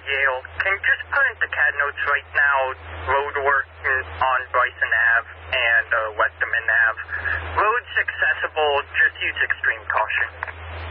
Yale. Can you just put into CAD notes right now, road work on Bryson Ave and Westerman Ave. Roads accessible, just use extreme caution.